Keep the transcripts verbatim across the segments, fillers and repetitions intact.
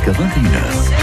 jusqu'à vingt et une heures.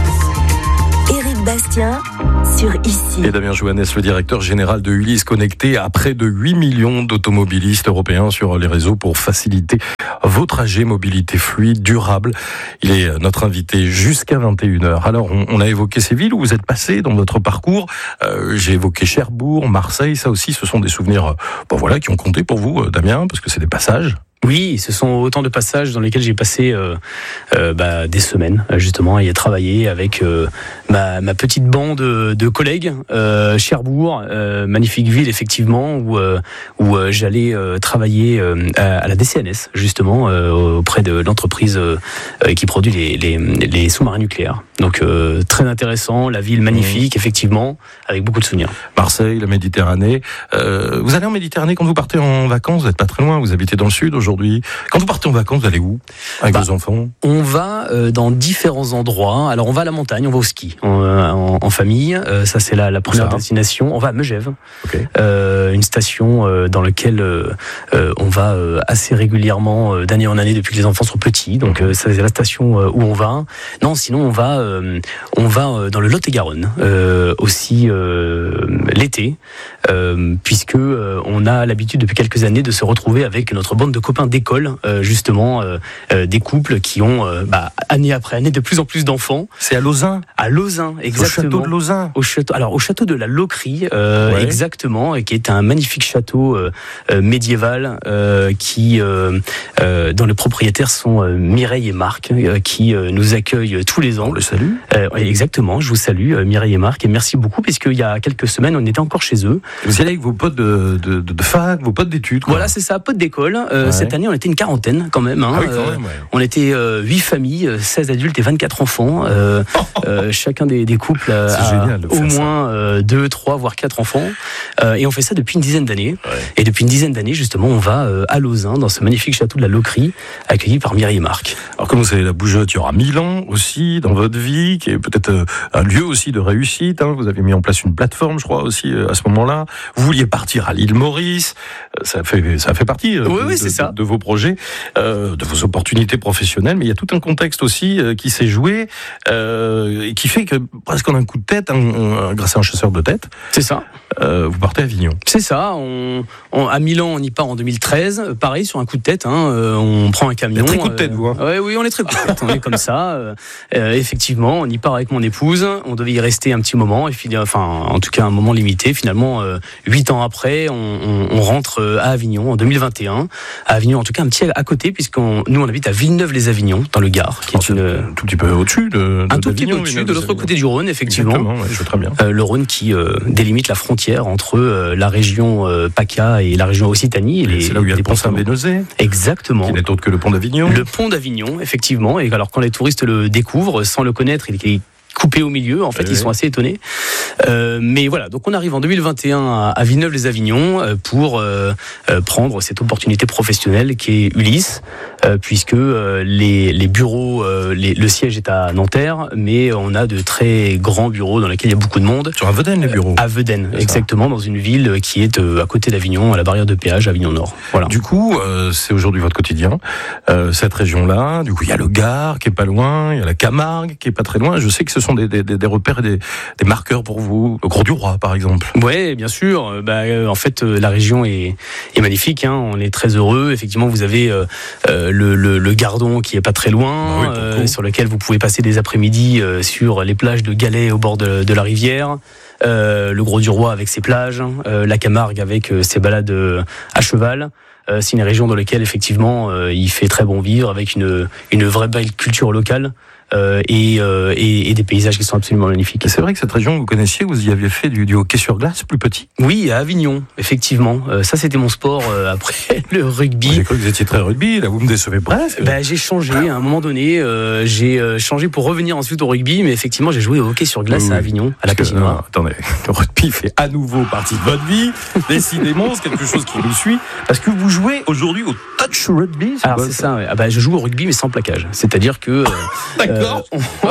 Éric Bastien sur Ici. Et Damien Johannes, le directeur général de Ulysse, connecté à près de huit millions d'automobilistes européens sur les réseaux pour faciliter vos trajets, mobilité fluide, durable. Il est notre invité jusqu'à vingt et une heures. Alors, on, on a évoqué ces villes où vous êtes passé dans votre parcours. Euh, j'ai évoqué Cherbourg, Marseille. Ça aussi, ce sont des souvenirs bon, voilà, qui ont compté pour vous, Damien, parce que c'est des passages. Oui, ce sont autant de passages dans lesquels j'ai passé euh, euh, bah, des semaines justement et à travailler avec euh, ma, ma petite bande de, de collègues. Euh, Cherbourg, euh, magnifique ville effectivement où euh, où euh, j'allais euh, travailler euh, à, à la D C N S justement euh, auprès de l'entreprise euh, qui produit les, les, les sous-marins nucléaires. Donc euh, très intéressant, la ville magnifique mmh. effectivement, avec beaucoup de souvenirs. Marseille, la Méditerranée. Euh, vous allez en Méditerranée quand vous partez en vacances, vous n'êtes pas très loin, vous habitez dans le sud aujourd'hui. Quand vous partez en vacances, vous allez où avec bah, vos enfants? On va euh, dans différents endroits. Alors on va à la montagne, on va au ski en, en, en famille. Euh, ça c'est la, la première destination. On va à Megève, okay. euh, une station euh, dans laquelle euh, euh, on va euh, assez régulièrement euh, d'année en année depuis que les enfants sont petits. Donc euh, ça c'est la station euh, où on va. Non, sinon on va euh, on va euh, dans le Lot-et-Garonne euh, aussi euh, l'été, euh, puisque euh, on a l'habitude depuis quelques années de se retrouver avec notre bande de copains d'école, euh, justement, euh, euh, des couples qui ont, euh, bah, année après année, de plus en plus d'enfants. C'est à Lauzun. À Lauzun, exactement. Au château de Lauzun. Au château, alors au château de la Loquerie, euh, ouais. exactement, et qui est un magnifique château euh, euh, médiéval euh, qui, euh, euh, dont les propriétaires sont euh, Mireille et Marc, euh, qui euh, nous accueillent tous les ans. On le salue. Euh, exactement, je vous salue, euh, Mireille et Marc, et merci beaucoup, puisqu'il y a quelques semaines, on était encore chez eux. Vous y allez avec vos potes de, de, de, de fac, vos potes d'études, quoi. Voilà, c'est ça, potes d'école. Euh, ouais. Cette année, on était une quarantaine quand même. Hein. Ah oui, quand même ouais. euh, on était euh, huit familles, seize adultes et vingt-quatre enfants. Euh, euh, chacun des, des couples a, a au moins euh, deux, trois, voire quatre enfants. Euh, et on fait ça depuis une dizaine d'années. Ouais. Et depuis une dizaine d'années, justement, on va euh, à Lauzun, dans ce magnifique château de la Loquerie, accueilli par Mireille et Marc. Alors, comme vous savez, la bougeotte, il y aura Milan aussi dans votre vie, qui est peut-être euh, un lieu aussi de réussite. Hein. Vous avez mis en place une plateforme, je crois, aussi euh, à ce moment-là. Vous vouliez partir à l'île Maurice. Euh, ça fait, ça fait partie euh, oui, de, oui, c'est de, ça. de vos projets, euh, de vos opportunités professionnelles. Mais il y a tout un contexte aussi euh, qui s'est joué euh, et qui fait que presque en un coup de tête, hein, on, grâce à un chasseur de tête, c'est ça. Euh, vous partez à Avignon. C'est ça. On, on, à Milan, on y part en deux mille treize. Pareil, sur un coup de tête. Hein, euh, on prend un camion. Très coup de tête, euh, vous. Hein. Ouais, oui, on est très coup de tête. On est comme ça. Euh, euh, effectivement, on y part avec mon épouse. On devait y rester un petit moment. Et puis, enfin, en tout cas, un moment limité. Finalement, euh, huit ans après, on, on, on rentre à Avignon en deux mille vingt et un. À Avignon, en tout cas, un petit à côté, puisqu'on nous, on habite à Villeneuve-les-Avignon, dans le Gard, qui est une un tout petit peu au-dessus de, de un tout petit peu au-dessus, de l'autre côté du Rhône, effectivement. Exactement, ouais, je vois très bien. Euh, le Rhône qui euh, délimite la frontière entre euh, la région euh, PACA et la région Occitanie. Et les, c'est là où il y a le pont Saint-Bénézé. Exactement. Qui n'est autre que le pont d'Avignon. Le pont d'Avignon, effectivement. Et alors, quand les touristes le découvrent, sans le connaître, il est coupé au milieu, en fait, oui. Ils sont assez étonnés. Euh, mais voilà, donc on arrive en deux mille vingt et un à Villeneuve-les-Avignon pour euh, prendre cette opportunité professionnelle qui est Ulysse, euh, puisque euh, les, les bureaux, euh, les, le siège est à Nanterre, mais on a de très grands bureaux dans lesquels il y a beaucoup de monde. Sur Avedène, les bureaux. À Avedène, exactement, dans une ville qui est euh, à côté d'Avignon, à la barrière de péage, Avignon Nord. Voilà. Du coup, euh, c'est aujourd'hui votre quotidien, euh, cette région-là. Du coup, il y a le Gard qui est pas loin, il y a la Camargue qui est pas très loin. Je sais que ce sont des, des, des repères et des, des marqueurs pour vous. Le Grau-du-Roi, par exemple. Ouais, bien sûr. Bah, euh, en fait, euh, la région est, est magnifique. Hein. On est très heureux. Effectivement, vous avez euh, euh, le, le, le Gardon qui est pas très loin, oui, euh, sur lequel vous pouvez passer des après-midi euh, sur les plages de Galets au bord de, de la rivière. Euh, le Grau-du-Roi avec ses plages, euh, la Camargue avec euh, ses balades euh, à cheval. Euh, c'est une région dans laquelle effectivement euh, il fait très bon vivre, avec une, une vraie belle culture locale. Euh, et, euh, et, et des paysages qui sont absolument magnifiques. Et c'est vrai que cette région, vous connaissiez, vous y aviez fait du, du hockey sur glace plus petit? Oui, à Avignon, effectivement. Euh, ça, c'était mon sport euh, après le rugby. J'ai cru que vous étiez très rugby, là vous me décevez presque. Ben, j'ai changé, à un moment donné, euh, j'ai euh, changé pour revenir ensuite au rugby, mais effectivement, j'ai joué au hockey sur glace oui, à Avignon, à la patinoire. Attendez, le rugby fait à nouveau partie de votre vie. Décidément, c'est quelque chose qui nous suit. Parce que vous jouez aujourd'hui au touch rugby. C'est Alors, c'est ça, ça ouais. ah, ben, je joue au rugby, mais sans plaquage. C'est-à-dire que... Euh, D'accord. Euh, on,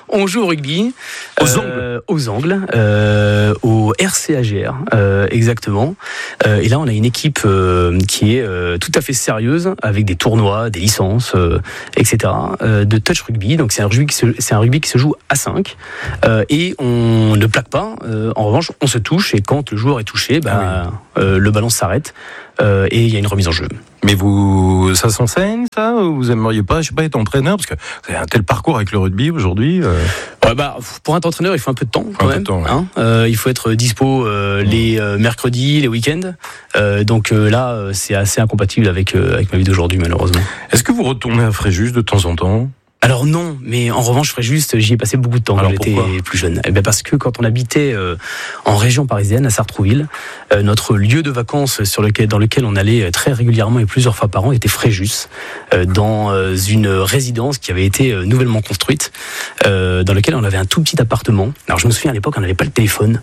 On joue au rugby. Aux angles. Euh, aux angles. Euh, au R C A G R, euh, exactement. Euh, et là, on a une équipe euh, qui est euh, tout à fait sérieuse, avec des tournois, des licences, euh, et cetera. Euh, de touch rugby. Donc c'est un rugby qui se, c'est un rugby qui se joue à cinq. Euh, et on ne plaque pas. Euh, en revanche, on se touche. Et quand le joueur est touché, bah, ah oui. euh, le ballon s'arrête. Euh, et il y a une remise en jeu. Mais vous, ça s'enseigne, ça? Vous aimeriez pas, je sais pas, être entraîneur? Parce que vous avez un tel parcours avec le rugby aujourd'hui. Euh... Ouais, bah, pour être entraîneur, il faut un peu de temps, quand un même. Peu de temps, ouais. hein euh, il faut être dispo euh, mmh. les euh, mercredis, les week-ends. Euh, donc euh, là, euh, c'est assez incompatible avec, euh, avec ma vie d'aujourd'hui, malheureusement. Est-ce que vous retournez à Fréjus de temps en temps? Alors non, mais en revanche, Fréjus, j'y ai passé beaucoup de temps quand j'étais plus jeune. Eh bien parce que quand on habitait euh, en région parisienne, à Sartrouville, euh, notre lieu de vacances sur lequel, dans lequel on allait très régulièrement et plusieurs fois par an était Fréjus, euh, dans euh, une résidence qui avait été euh, nouvellement construite, euh, dans laquelle on avait un tout petit appartement. Alors je me souviens à l'époque, on n'avait pas le téléphone.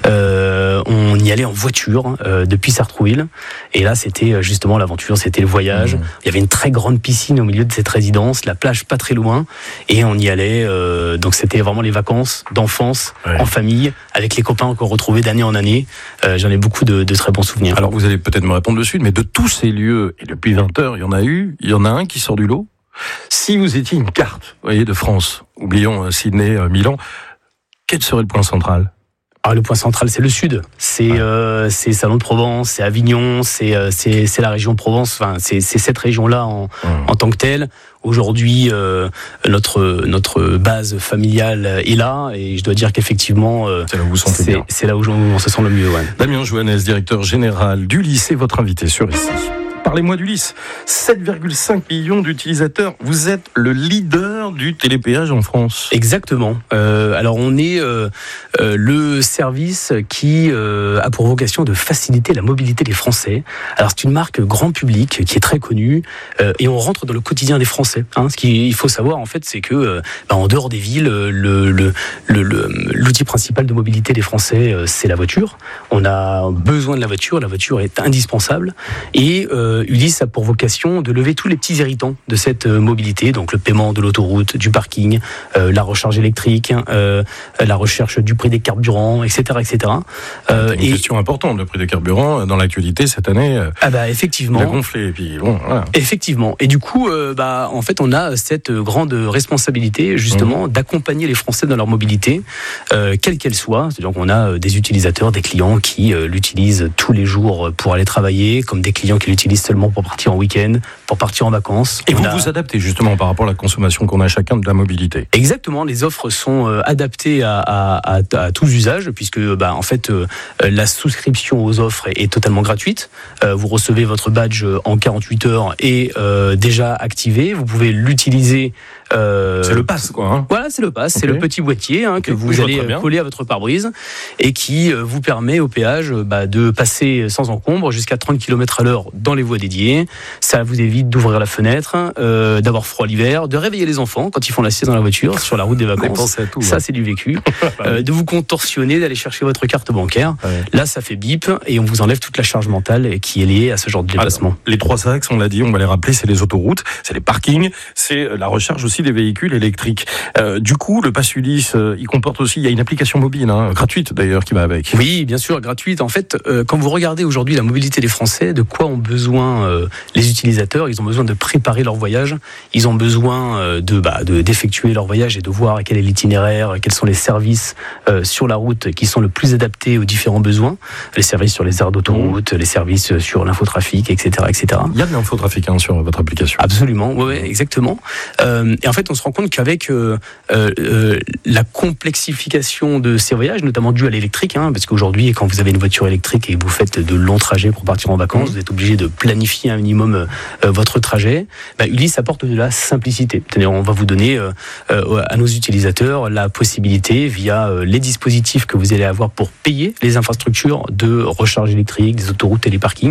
Euh, on y allait en voiture euh, depuis Sartrouville. Et là, c'était justement l'aventure, c'était le voyage. Mmh. Il y avait une très grande piscine au milieu de cette résidence, la plage pas très loin. Et on y allait, euh, donc c'était vraiment les vacances d'enfance, ouais. en famille, avec les copains qu'on retrouvait d'année en année. Euh, j'en ai beaucoup de, de très bons souvenirs. Alors vous allez peut-être me répondre dessus, mais de tous ces lieux, et depuis vingt heures, il y en a eu, il y en a un qui sort du lot. Si vous étiez une carte, vous voyez, de France, oublions euh, Sydney, euh, Milan, quel serait le point central? Ah, le point central, c'est le sud. C'est ouais. euh, c'est Salon de Provence, c'est Avignon, c'est euh, c'est c'est la région Provence. Enfin, c'est c'est cette région-là en ouais. en tant que telle. Aujourd'hui, euh, notre notre base familiale est là, et je dois dire qu'effectivement, euh, c'est là où vous sentez c'est, bien. C'est là où on se sent le mieux. Ouais. Damien Johannes, directeur général d'Ulysse, est votre invité sur ici. Parlez-moi d'Ulysse. sept virgule cinq millions d'utilisateurs. Vous êtes le leader du télépéage en France. Exactement. Euh, alors on est euh, euh, le service qui euh, a pour vocation de faciliter la mobilité des Français. Alors c'est une marque grand public qui est très connue, euh, et on rentre dans le quotidien des Français. Hein. Ce qu'il faut savoir en fait, c'est que euh, bah, en dehors des villes, le, le, le, le, l'outil principal de mobilité des Français, euh, c'est la voiture. On a besoin de la voiture. La voiture est indispensable. Et euh, Ulysse a pour vocation de lever tous les petits irritants de cette euh, mobilité, donc le paiement de l'autoroute, du parking, euh, la recharge électrique, euh, la recherche du prix des carburants, et cetera, et cetera. Euh, une et... question importante, le prix des carburants dans l'actualité cette année. Euh, ah bah effectivement. Il a gonflé, et puis bon, voilà. Effectivement. Et du coup, euh, bah en fait, on a cette grande responsabilité justement mmh. d'accompagner les Français dans leur mobilité, euh, quelle qu'elle soit. Donc on a des utilisateurs, des clients qui euh, l'utilisent tous les jours pour aller travailler, comme des clients qui l'utilisent seulement pour partir en week-end, pour partir en vacances. Et on vous a... vous adaptez justement par rapport à la consommation qu'on a chacun de la mobilité. Exactement, les offres sont euh, adaptées à, à, à, à tous usages, puisque bah, en fait euh, la souscription aux offres est, est totalement gratuite. Euh, vous recevez votre badge en quarante-huit heures et euh, déjà activé. Vous pouvez l'utiliser. Euh, c'est le pass, quoi. Hein. Voilà, c'est le pass. Okay. C'est le petit boîtier hein, que okay. vous oui, allez coller à votre pare-brise et qui euh, vous permet au péage bah, de passer sans encombre jusqu'à trente kilomètres à l'heure dans les voies dédiées. Ça vous évite d'ouvrir la fenêtre, euh, d'avoir froid l'hiver, de réveiller les enfants quand ils font la sieste dans la voiture sur la route des vacances. À tout, ça, ouais. c'est du vécu. euh, de vous contorsionner, d'aller chercher votre carte bancaire. Ouais. Là, ça fait bip et on vous enlève toute la charge mentale qui est liée à ce genre de déplacement. Alors, les trois axes, on l'a dit, on va les rappeler, c'est les autoroutes, c'est les parkings, c'est la recharge aussi des véhicules électriques. Euh, du coup, le pass Ulysse, euh, il comporte aussi, il y a une application mobile, hein, gratuite d'ailleurs, qui va avec. Oui, bien sûr, gratuite. En fait, euh, quand vous regardez aujourd'hui la mobilité des Français, de quoi ont besoin euh, les utilisateurs? Ils ont besoin de préparer leur voyage, ils ont besoin euh, de, bah, de d'effectuer leur voyage et de voir quel est l'itinéraire, quels sont les services euh, sur la route qui sont le plus adaptés aux différents besoins, les services sur les aires d'autoroute, mmh. les services sur l'infotrafic, et cetera, et cetera. Il y a de l'infotrafic hein, sur votre application. Absolument, oui, ouais, exactement. Euh, et en fait, on se rend compte qu'avec euh, euh, la complexification de ces voyages, notamment dû à l'électrique, hein, parce qu'aujourd'hui, quand vous avez une voiture électrique et que vous faites de longs trajets pour partir en vacances, mmh. vous êtes obligé de planifier un minimum euh, votre trajet. Bah, Ulysse apporte de la simplicité. C'est-à-dire, on va vous donner euh, euh, à nos utilisateurs la possibilité, via euh, les dispositifs que vous allez avoir pour payer les infrastructures de recharge électrique, des autoroutes et les parkings,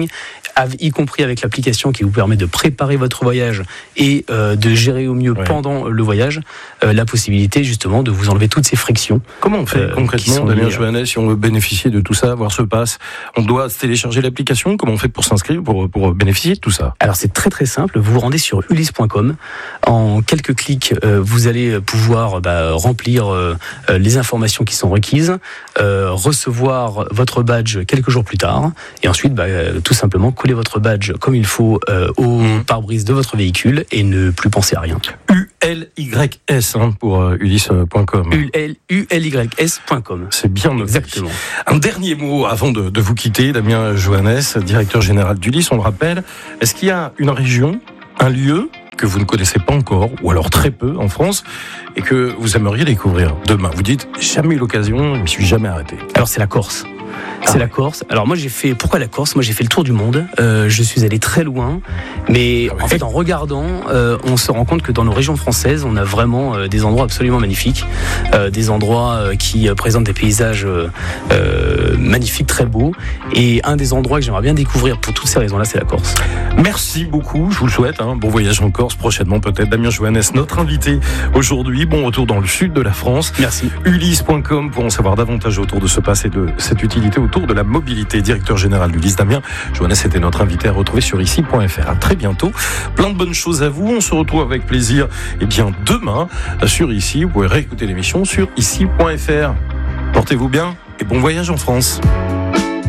y compris avec l'application qui vous permet de préparer votre voyage et euh, de gérer au mieux ouais. pendant le voyage, euh, la possibilité justement de vous enlever toutes ces frictions. Comment on fait euh, concrètement, Damien Johannes, si on veut bénéficier de tout ça, voir ce pass, on doit télécharger l'application? Comment on fait pour s'inscrire, pour, pour bénéficier de tout ça? Alors c'est très très simple, vous vous rendez sur ulysse point com, en quelques clics euh, vous allez pouvoir bah, remplir euh, les informations qui sont requises, euh, recevoir votre badge quelques jours plus tard, et ensuite bah, tout simplement coller votre badge comme il faut euh, au mmh. pare-brise de votre véhicule et ne plus penser à rien. U L Y S hein, pour euh, ulysse point com. U L Y S point com. C'est bien noté. Exactement. Un dernier mot avant de, de vous quitter, Damien Johannes, directeur général d'Ulysse, on le rappelle. Est-ce qu'il y a une région, un lieu que vous ne connaissez pas encore, ou alors très peu en France, et que vous aimeriez découvrir demain? Vous dites, jamais eu l'occasion, je ne m'y suis jamais arrêté. Alors c'est la Corse. C'est ah. la Corse. Alors moi j'ai fait, pourquoi la Corse? Moi j'ai fait le tour du monde, euh, je suis allé très loin, mais ah ouais. en fait en regardant, euh, on se rend compte que dans nos régions françaises, on a vraiment euh, des endroits absolument magnifiques, euh, des endroits euh, qui euh, présentent des paysages euh, euh, magnifiques, très beaux, et un des endroits que j'aimerais bien découvrir pour toutes ces raisons-là, c'est la Corse. Merci beaucoup, je vous le souhaite, hein. Bon voyage en Corse prochainement peut-être. Damien Johannes, notre invité aujourd'hui, bon retour dans le sud de la France. Merci. ulysse point com pour en savoir davantage autour de ce pass et de cette utilité autour de la mobilité. Directeur général d'Ulysse, Damien Johannes était notre invité à retrouver sur ici point f r. À très bientôt. Plein de bonnes choses à vous. On se retrouve avec plaisir et bien demain sur Ici. Vous pouvez réécouter l'émission sur ici point f r. Portez-vous bien et bon voyage en France.